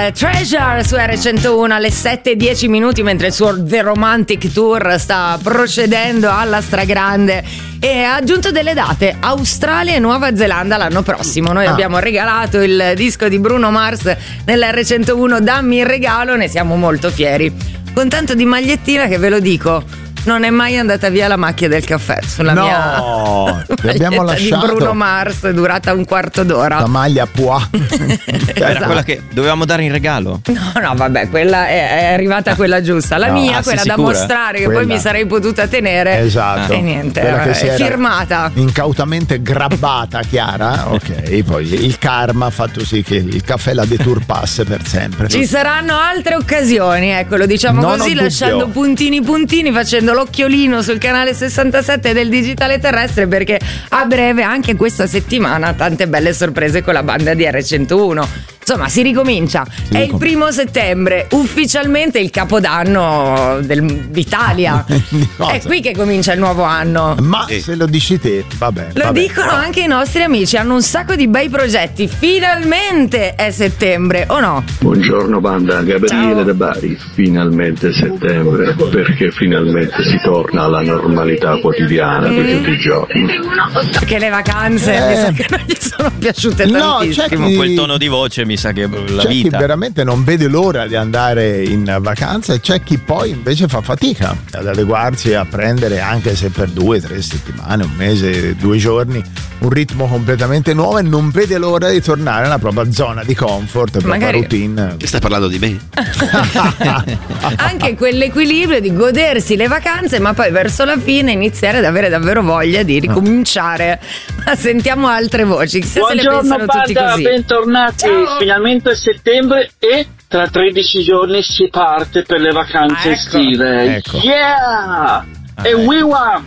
Treasure su R101 alle 7:10 mentre il suo The Romantic Tour sta procedendo alla stragrande e ha aggiunto delle date: Australia e Nuova Zelanda l'anno prossimo. Noi abbiamo regalato il disco di Bruno Mars nell'R101 Dammi il regalo, ne siamo molto fieri, con tanto di magliettina che ve lo dico non è mai andata via la macchia del caffè sulla mia abbiamo lasciato di Bruno Mars, è durata un quarto d'ora. La maglia Pois. Era quella che dovevamo dare in regalo? No, vabbè, quella è arrivata quella giusta. La mia, quella da mostrare, che quella. poi mi sarei potuta tenere. Esatto. E niente, Quella che è firmata. Incautamente grabbata, Chiara. Ok, poi il karma ha fatto sì che il caffè la deturpasse per sempre. Ci saranno altre occasioni, ecco, lo diciamo Non così, ho lasciando dubbio. puntini, facendo l'occhiolino sul canale 67 del Digitale Terrestre, perché a breve, anche questa settimana, tante belle sorprese con la banda di R101. Insomma, si ricomincia. È il 1° settembre, ufficialmente il capodanno d'Italia. È qui che comincia il nuovo anno. Ma se lo dici te, vabbè. Lo dicono anche i nostri amici, hanno un sacco di bei progetti. Finalmente è settembre, o no? Buongiorno banda, Gabriele da Bari. Finalmente è settembre, perché finalmente si torna alla normalità quotidiana di tutti i giorni. Perché le vacanze mi sa che non gli sono piaciute tantissimo. Quel tono di voce mi sa che la c'è vita. chi veramente non vede l'ora di andare in vacanza e c'è chi poi invece fa fatica ad adeguarsi a prendere, anche se per 2-3 settimane, un mese, 2 giorni, un ritmo completamente nuovo e non vede l'ora di tornare nella propria zona di comfort, la propria routine. Che stai parlando di me? Anche quell'equilibrio di godersi le vacanze, ma poi verso la fine iniziare ad avere davvero voglia di ricominciare. Ma sentiamo altre voci, chissà se le pensano tutti così. Bentornati. Ciao. Finalmente è settembre e tra 13 giorni si parte per le vacanze estive. Ecco. Yeah! E wiwa!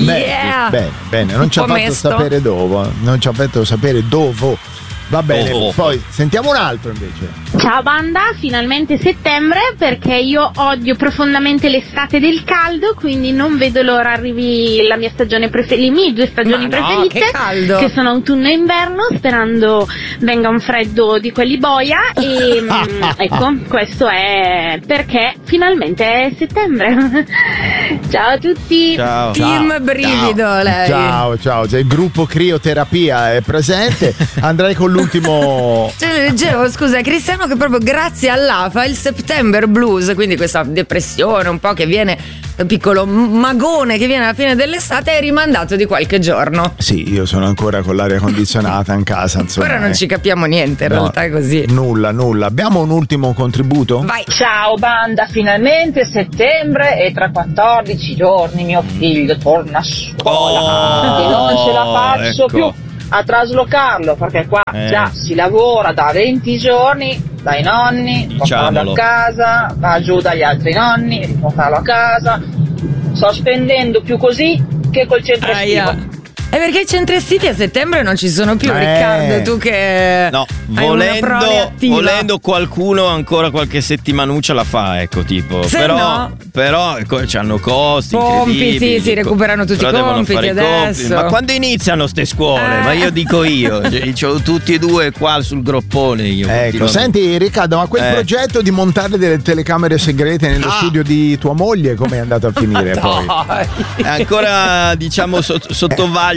Bene, non ci ha fatto sapere dove. Non ci ha fatto sapere dove. Va bene, poi sentiamo un altro invece. Ciao banda, finalmente settembre, perché io odio profondamente l'estate del caldo, quindi non vedo l'ora arrivi la mia stagione preferita, le mie 2 stagioni preferite, che sono autunno e inverno, sperando venga un freddo di quelli boia e ecco, questo è perché finalmente è settembre. Ciao a tutti. Ciao. Team brivido lei. Ciao, il gruppo crioterapia è presente. Andrei con l'ultimo. Leggevo, scusa, Cristiano, che proprio grazie all'AFA il September Blues, quindi questa depressione un po' che viene, piccolo magone che viene alla fine dell'estate, è rimandato di qualche giorno. Sì, io sono ancora con l'aria condizionata in casa, insomma. Ora non ci capiamo niente, in realtà è così. Nulla. Abbiamo un ultimo contributo? Vai. Ciao banda, finalmente settembre e tra 14 giorni mio figlio torna a scuola e non ce la faccio più a traslocarlo, perché qua già si lavora da 20 giorni dai nonni, portarlo a casa, va giù dagli altri nonni, riportarlo a casa. Sto spendendo più così che col centro estivo. È perché i centri estivi a settembre non ci sono più, Riccardo, tu che no, hai una prole attiva. volendo qualcuno ancora qualche settimanuccia la fa, ecco, tipo. Se però c'hanno costi compiti, si recuperano tutti i compiti adesso. Ma quando iniziano ste scuole? Ma io dico c'ho tutti e 2 qua sul groppone io. Ecco, senti Riccardo, ma quel progetto di montare delle telecamere segrete nello studio di tua moglie come è andato a finire poi? È ancora diciamo sottovaglio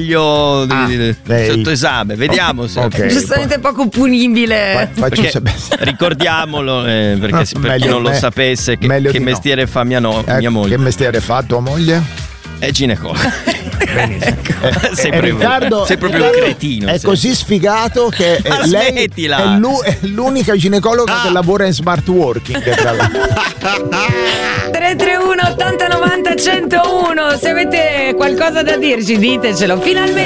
sotto esame, vediamo se giustamente poco punibile. Ricordiamolo perché per chi non lo sapesse che mestiere fa mia moglie. Che mestiere fa tua moglie? È ginecologa. Riccardo, sei proprio un cretino. È così sfigato che lei è l'unica ginecologa che lavora in smart working. 331 80 90 101. Se avete qualcosa da dirci, ditecelo. Finalmente